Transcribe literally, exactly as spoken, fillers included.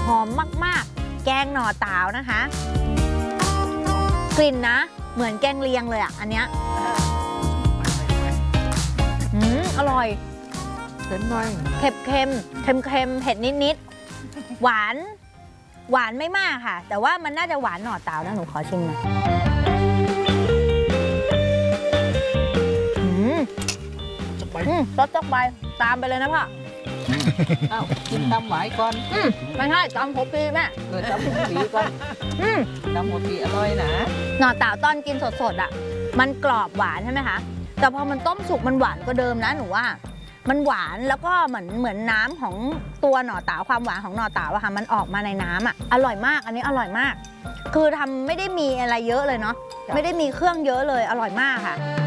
หอมมากๆแกงหน่อเต๋านะคะ กลิ่นนะเหมือนแกงเลียงเลยอ่ะอันเนี้ยอืมอร่อยเผ็ดหน่อยเค็มเค็มเค็มเค็มเผ็ดนิดนิดหวานหวานไม่มากค่ะแต่ว่ามันน่าจะหวานหน่อเต๋านะหนูขอชิมหน่อยอืมอืมรสจักใบตามไปเลยนะพ่ออ้าวกินตำหวายก่อนอืมไม่ใช่ตำหัวปีแม่เออตำหัวปีก่อนอืมตำหัวปีอร่อยนะหน่อเต๋าตอนกินสดๆอ่ะมันกรอบหวานใช่ไหมคะแต่พอมันต้มสุกมันหวานกว่าเดิมนะหนูว่ามันหวานแล้วก็เหมือนเหมือนน้ำของตัวหน่อเต๋าความหวานของหน่อเต๋าอะค่ะมันออกมาในน้ำอ่ะอร่อยมากอันนี้อร่อยมากคือทำไม่ได้มีอะไรเยอะเลยเนาะไม่ได้มีเครื่องเยอะเลยอร่อยมากค่ะ